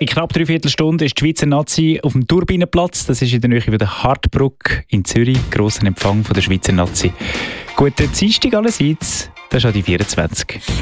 In knapp 3/4 Stunde ist die Schweizer Nazi auf dem Turbinenplatz. Das ist in der Nähe von der Hartbrücke in Zürich. Grosser Empfang von der Schweizer Nazi. Guten Dienstag allerseits. Das ist auch die 24.